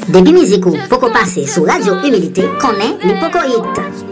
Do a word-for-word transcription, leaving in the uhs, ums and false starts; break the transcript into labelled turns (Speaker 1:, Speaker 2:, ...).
Speaker 1: Depi mizik ou poko pase sou Radio Humilité, konen li poko hit.